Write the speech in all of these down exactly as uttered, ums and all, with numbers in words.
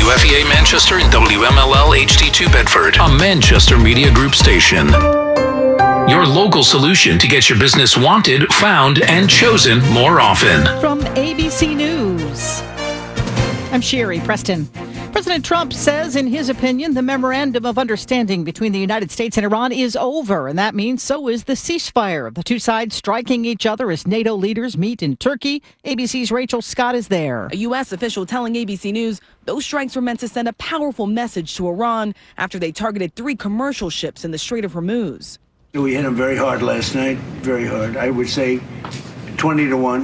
F E A Manchester and W M L L H D two Bedford, a Manchester Media Group station. Your local solution to get your business wanted, found, and chosen more often. From A B C News, I'm Sherry Preston. President Trump says, in his opinion, the memorandum of understanding between the United States and Iran is over, and that means so is the ceasefire. The two sides striking each other as NATO leaders meet in Turkey. A B C's Rachel Scott is there. A U S official telling A B C News those strikes were meant to send a powerful message to Iran after they targeted three commercial ships in the Strait of Hormuz. We hit them very hard last night, very hard. I would say twenty to one,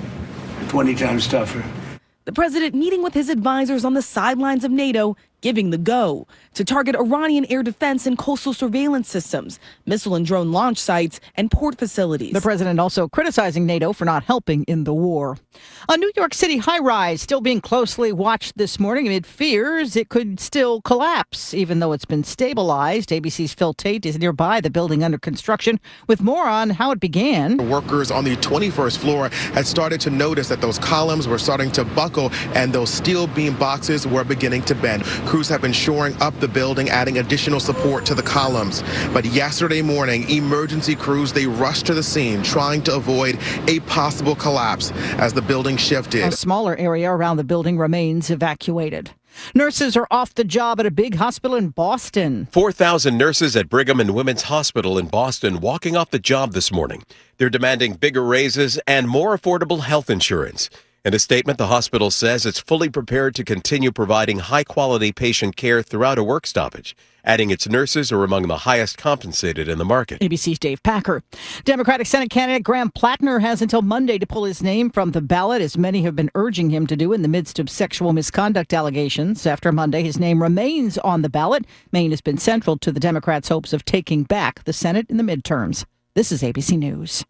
twenty times tougher. The president meeting with his advisors on the sidelines of NATO, giving the go to target Iranian air defense and coastal surveillance systems, missile and drone launch sites, and port facilities. The president also criticizing NATO for not helping in the war. A New York City high-rise still being closely watched this morning amid fears it could still collapse, even though it's been stabilized. A B C's Phil Tate is nearby the building under construction with more on how it began. Workers on the twenty-first floor had started to notice that those columns were starting to buckle and those steel beam boxes were beginning to bend. Crews have been shoring up the building, adding additional support to the columns. But yesterday morning, emergency crews, they rushed to the scene, trying to avoid a possible collapse as the building shifted. A smaller area around the building remains evacuated. Nurses are off the job at a big hospital in Boston. four thousand nurses at Brigham and Women's Hospital in Boston walking off the job this morning. They're demanding bigger raises and more affordable health insurance. In a statement, the hospital says it's fully prepared to continue providing high-quality patient care throughout a work stoppage, adding its nurses are among the highest compensated in the market. A B C's Dave Packer. Democratic Senate candidate Graham Plattner has until Monday to pull his name from the ballot, as many have been urging him to do in the midst of sexual misconduct allegations. After Monday, his name remains on the ballot. Maine has been central to the Democrats' hopes of taking back the Senate in the midterms. This is A B C News.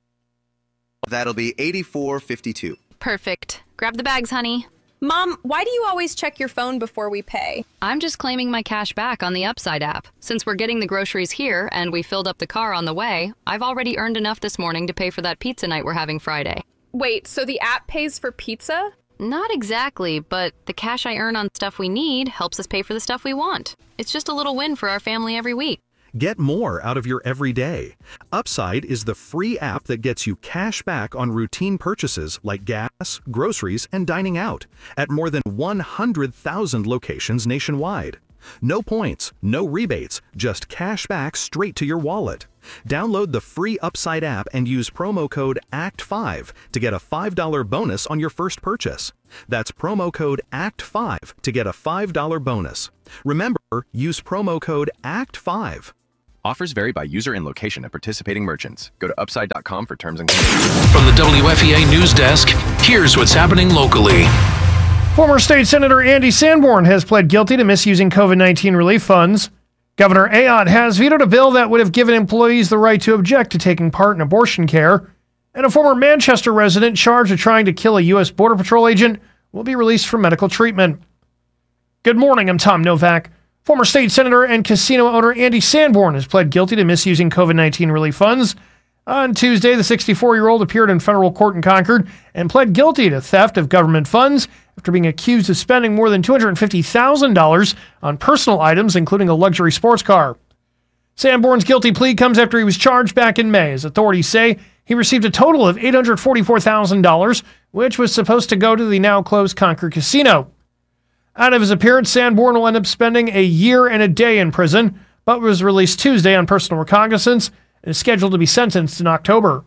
That'll be eighty-four fifty-two. Perfect. Grab the bags, honey. Mom, why do you always check your phone before we pay? I'm just claiming my cash back on the Upside app. Since we're getting the groceries here and we filled up the car on the way, I've already earned enough this morning to pay for that pizza night we're having Friday. Wait, so the app pays for pizza? Not exactly, but the cash I earn on stuff we need helps us pay for the stuff we want. It's just a little win for our family every week. Get more out of your everyday. Upside is the free app that gets you cash back on routine purchases like gas, groceries, and dining out at more than one hundred thousand locations nationwide. No points, no rebates, just cash back straight to your wallet. Download the free Upside app and use promo code A C T five to get a five dollars bonus on your first purchase. That's promo code A C T five to get a five dollars bonus. Remember, use promo code A C T five. Offers vary by user and location at participating merchants. Go to upside dot com for terms and conditions. From the W F E A News Desk, here's what's happening locally. Former State Senator Andy Sanborn has pled guilty to misusing COVID nineteen relief funds. Governor Ayotte has vetoed a bill that would have given employees the right to object to taking part in abortion care. And a former Manchester resident charged with trying to kill a U S Border Patrol agent will be released for medical treatment. Good morning, I'm Tom Novak. Former state senator and casino owner Andy Sanborn has pled guilty to misusing COVID nineteen relief funds. On Tuesday, the sixty-four-year-old appeared in federal court in Concord and pled guilty to theft of government funds after being accused of spending more than two hundred fifty thousand dollars on personal items, including a luxury sports car. Sanborn's guilty plea comes after he was charged back in May, as authorities say he received a total of eight hundred forty-four thousand dollars, which was supposed to go to the now-closed Concord casino. Out of his appearance, Sanborn will end up spending a year and a day in prison, but was released Tuesday on personal recognizance and is scheduled to be sentenced in October.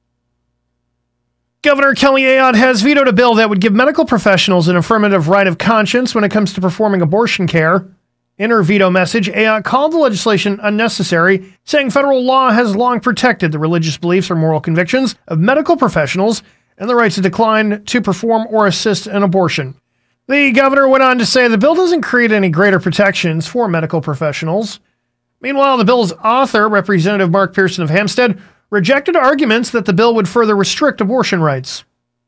Governor Kelly Ayotte has vetoed a bill that would give medical professionals an affirmative right of conscience when it comes to performing abortion care. In her veto message, Ayotte called the legislation unnecessary, saying federal law has long protected the religious beliefs or moral convictions of medical professionals and the right to decline to perform or assist an abortion. The governor went on to say the bill doesn't create any greater protections for medical professionals. Meanwhile, the bill's author, Representative Mark Pearson of Hampstead, rejected arguments that the bill would further restrict abortion rights.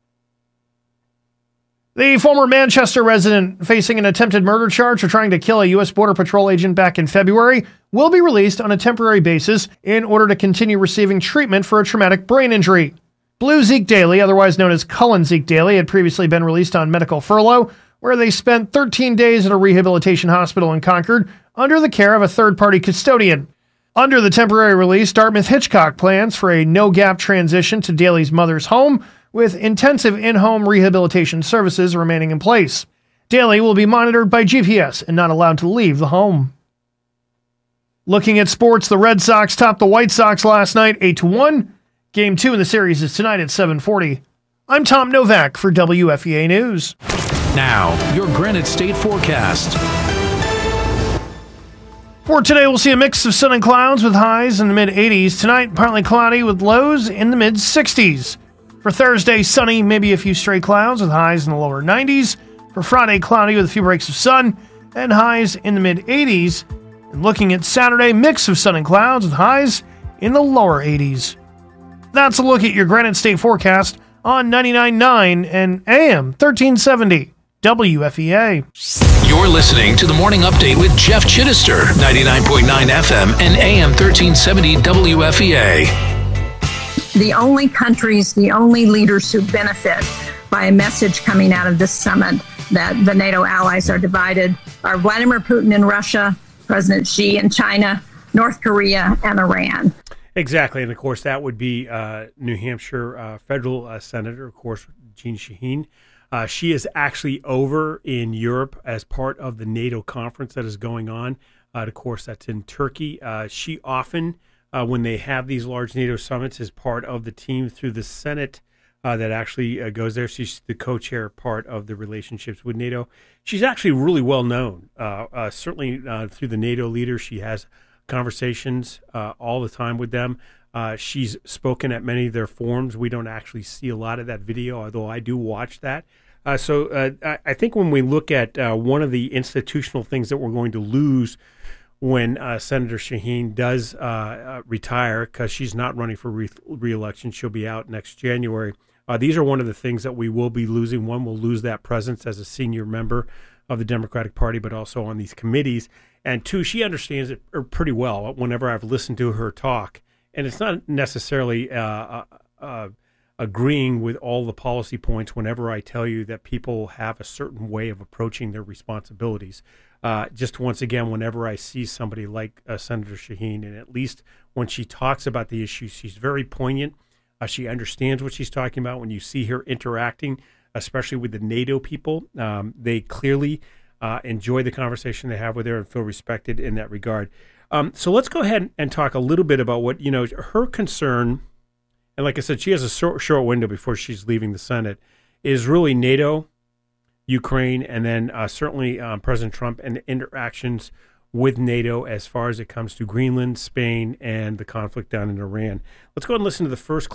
The former Manchester resident facing an attempted murder charge for trying to kill a U S Border Patrol agent back in February will be released on a temporary basis in order to continue receiving treatment for a traumatic brain injury. Blue Zeke Daly, otherwise known as Cullen Zeke Daly, had previously been released on medical furlough, where they spent thirteen days at a rehabilitation hospital in Concord under the care of a third-party custodian. Under the temporary release, Dartmouth-Hitchcock plans for a no-gap transition to Daly's mother's home, with intensive in-home rehabilitation services remaining in place. Daly will be monitored by G P S and not allowed to leave the home. Looking at sports, the Red Sox topped the White Sox last night eight to one. Game two in the series is tonight at seven forty. I'm Tom Novak for W F E A News. Now, your Granite State forecast. For today, we'll see a mix of sun and clouds with highs in the mid-eighties. Tonight, partly cloudy with lows in the mid-sixties. For Thursday, sunny, maybe a few stray clouds with highs in the lower nineties. For Friday, cloudy with a few breaks of sun and highs in the mid-eighties. And looking at Saturday, mix of sun and clouds with highs in the lower eighties. That's a look at your Granite State forecast on ninety-nine point nine and A M thirteen seventy W F E A. You're listening to the Morning Update with Jeff Chittister, ninety-nine point nine F M and A M thirteen seventy W F E A. The only countries, the only leaders who benefit by a message coming out of this summit that the NATO allies are divided are Vladimir Putin in Russia, President Xi in China, North Korea, and Iran. Exactly. And, of course, that would be uh, New Hampshire uh, federal uh, senator, of course, Jeanne Shaheen. Uh, she is actually over in Europe as part of the NATO conference that is going on. Uh, of course, that's in Turkey. Uh, she often, uh, when they have these large NATO summits, is part of the team through the Senate uh, that actually uh, goes there. She's the co-chair part of the relationships with NATO. She's actually really well known. Uh, uh, certainly uh, through the NATO leaders, she has conversations uh, all the time with them. Uh, she's spoken at many of their forums. We don't actually see a lot of that video, although I do watch that. Uh, so uh, I, I think when we look at uh, one of the institutional things that we're going to lose when uh, Senator Shaheen does uh, uh, retire, because she's not running for re- re-election, she'll be out next January. Uh, these are one of the things that we will be losing. One, we'll lose that presence as a senior member of the Democratic Party, but also on these committees. And two, she understands it pretty well whenever I've listened to her talk. And it's not necessarily uh, uh, uh, agreeing with all the policy points whenever I tell you that people have a certain way of approaching their responsibilities. Uh, just once again, whenever I see somebody like uh, Senator Shaheen, and at least when she talks about the issues, she's very poignant. Uh, she understands what she's talking about. When you see her interacting, especially with the NATO people, um, they clearly uh, enjoy the conversation they have with her and feel respected in that regard. Um, so let's go ahead and talk a little bit about what, you know, her concern, and like I said, she has a short, short window before she's leaving the Senate, is really NATO, Ukraine, and then uh, certainly um, President Trump and interactions with NATO as far as it comes to Greenland, Spain, and the conflict down in Iran. Let's go ahead and listen to the first